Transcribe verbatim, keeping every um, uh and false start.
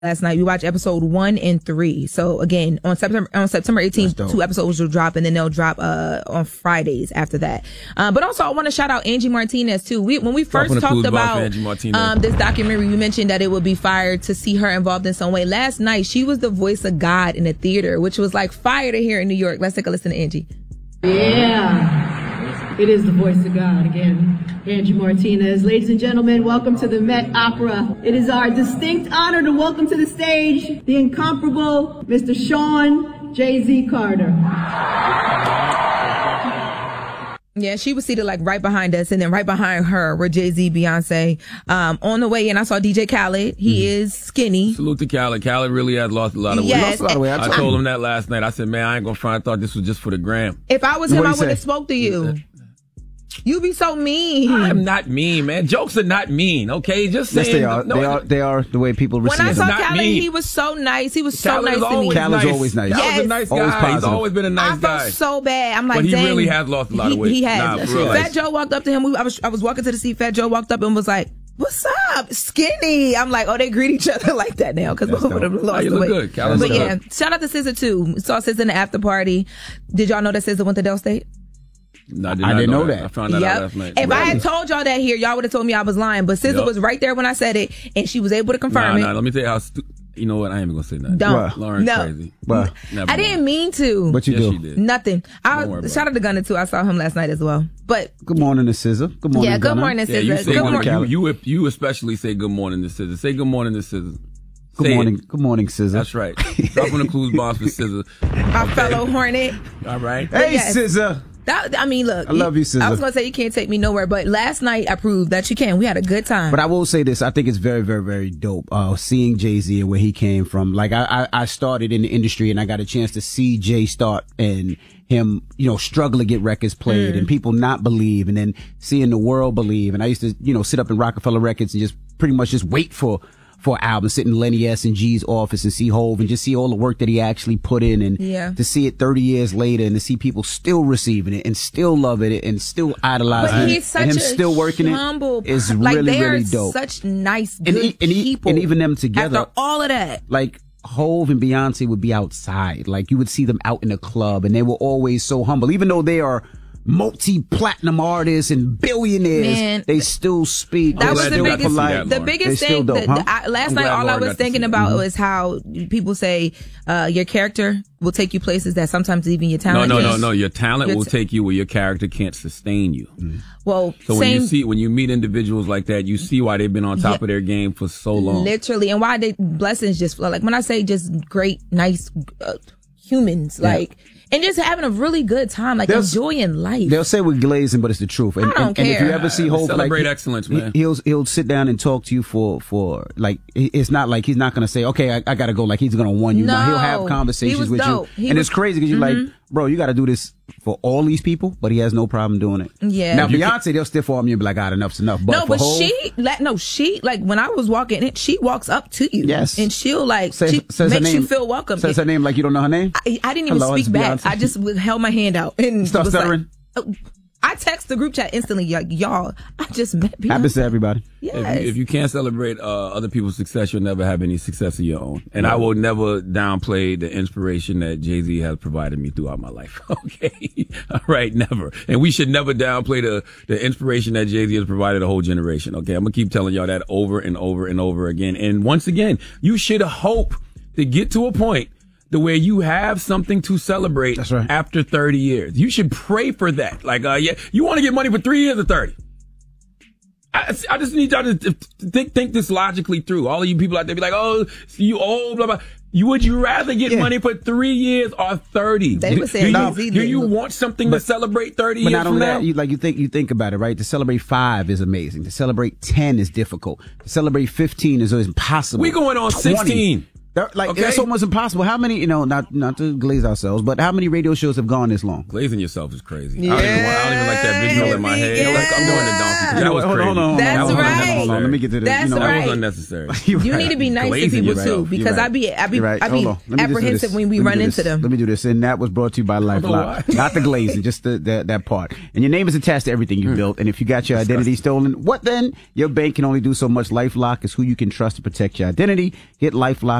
last night. We watched episode one and three. So again, on September on September eighteenth, two episodes will drop, and then they'll drop uh on Fridays after that. Uh, but also, I want to shout out Angie Martinez too. We when we first talked about um this documentary, we mentioned that it would be fire to see her involved in some way. Last night, she was the voice of God in a theater, which was like fire to hear in New York. Let's take a listen to Angie. Yeah, it is the voice of God again. Angie Martinez. Ladies and gentlemen, welcome to the Met Opera. It is our distinct honor to welcome to the stage the incomparable Mister Sean Jay-Z Carter. Yeah, she was seated like right behind us, and then right behind her were Jay-Z, Beyonce. Um, on the way in, I saw D J Khaled. He mm-hmm. is skinny. Salute to Khaled. Khaled really has lost a lot of weight. Yes. Lost a lot of weight. I, I told him that last night. I said, man, I ain't gonna front. I thought this was just for the gram. If I was him, I would have spoke to you. You be so mean. I'm not mean, man. Jokes are not mean, okay? Just saying. Yes, they are. No, they are. They are the way people receive them. When I saw Khaled, he was so nice. He was Khaled so nice to me. Khaled's always nice. Khaled's yes. a nice always guy. positive. He's always been a nice I guy. I felt so bad. I'm like, but he dang. really has lost a lot of weight. He, he has. Nah, Fat Joe walked up to him. We, I was I was walking to the seat. Fat Joe walked up and was like, "What's up, skinny?" I'm like, "Oh, they greet each other like that now because both of them lost you the look weight." good. Khaled's But good. yeah, shout out to S Z A too. Saw S Z A in the after party. Did y'all know that S Z A went to Del State? No, I, did I didn't know that. that. I found that yep. out last night. If really? I had told y'all that here, y'all would have told me I was lying. But S Z A yep. was right there when I said it, and she was able to confirm nah, it. Nah, let me tell you how. Stu- you know what? I ain't even gonna say nothing. Don't. Lauren's no. crazy. Well, I didn't mean to. But you yes, do. She did. Nothing. I Don't worry shout out about to Gunna too. I saw him last night as well. But good morning to S Z A. Good morning. yeah, good Gunna. morning, Yeah, S Z A. you, say Good good morning. morning. You, you, you especially say good morning to S Z A. Say good morning to S Z A. Good Say morning. It. Good morning, S Z A. That's right. Drop on the clues bombs for S Z A. Our fellow Hornet. All right. Hey, yes. S Z A. That, I mean, look. I love you, S Z A. I was going to say you can't take me nowhere, but last night I proved that you can. We had a good time. But I will say this. I think it's very, very, very dope. Uh, seeing Jay-Z and where he came from. Like, I, I, I started in the industry and I got a chance to see Jay start and him, you know, struggle to get records played mm. and people not believe and then seeing the world believe. And I used to, you know, sit up in Rockefeller Records and just pretty much just wait for for an album, sit in Lenny S and G's office and see Hov and just see all the work that he actually put in and yeah. to see it thirty years later and to see people still receiving it and still loving it and still idolizing but it he's such and him a still working humble, it is like really, they really are dope. Such nice, good and, he, and, he, people. and even them together. After all of that. Like, Hov and Beyonce would be outside. Like, you would see them out in the club and they were always so humble. Even though they are multi-platinum artists and billionaires, Man, they still speak. That was the biggest, that, the biggest they thing. Dope, that, huh? I, last I'm night, all I Lauren was thinking about mm-hmm. was how people say uh, your character will take you places that sometimes even your talent. No, no, is. no, no. Your talent your will t- take you where your character can't sustain you. Mm. Well, so same, when you see when you meet individuals like that, you see why they've been on top yeah, of their game for so long. Literally, and why they blessings just flow. Like when I say just great, nice uh, humans, yeah. like. And just having a really good time, like they'll, enjoying life. They'll say we're glazing, but it's the truth. And, I don't and, care. and if you ever see Hov, celebrate like, excellence, man. He'll he'll sit down and talk to you for for like it's not like he's not gonna say, okay, I, I gotta go. Like he's gonna warn you. No, now, he'll have conversations with dope. you, he and was, it's crazy because you're mm-hmm. like, bro, you got to do this for all these people, but he has no problem doing it. Yeah. Now Beyonce, they'll stiff arm you and be like, ah, enough's enough. But no, for but Hov, she, like, no, she, like when I was walking in, she walks up to you. Yes. And she'll like, Says, she says makes her name, you feel welcome. Says her name like you don't know her name. I, I didn't even Hello, speak back. Beyonce. I just held my hand out and Start was stuttering. Like, oh, I text the group chat instantly, like, y'all, I just met Beyonce. Happens to everybody. Yes. If you, if you can't celebrate uh, other people's success, you'll never have any success of your own. And right. I will never downplay the inspiration that Jay-Z has provided me throughout my life. Okay? All right, never. And we should never downplay the, the inspiration that Jay-Z has provided a whole generation. Okay? I'm going to keep telling y'all that over and over and over again. And once again, you should hope to get to a point the way you have something to celebrate That's right. after thirty years. You should pray for that. Like, uh, yeah, you want to get money for three years or thirty. I, I just need y'all to think, think this logically through. All of you people out there be like, oh, you old, blah, blah. You, would you rather get yeah. money for three years or thirty? They were saying, do, do, you, do you want something but, to celebrate thirty but years not from only now? that, you, like you think, you think about it, right? To celebrate five is amazing. To celebrate ten is difficult. To celebrate fifteen is impossible. We going on sixteen. Like Okay. that's almost impossible. How many, you know, not not to glaze ourselves, but how many radio shows have gone this long? Glazing yourself is crazy. Yeah. I, don't even, want- I don't even like that visual in my head. Yeah. Like, I'm going to donkey. You know That what? was Hold on, crazy. hold on, hold on. That's Hold on, hold on, right. Hold on, let me get to this. That's you know, That right. was unnecessary. You right. need to be nice Glazing to people yourself. too, You're because right. I be I be You're right. I Hold be on. Let me just do apprehensive this. when we Let me run do into this. them. Let me do this. And that was brought to you by LifeLock. why. Not the glazing, just the, that that part. And your name is attached to everything you built. And if you got your identity stolen, what then? Your bank can only do so much. LifeLock is who you can trust to protect your identity. Get LifeLock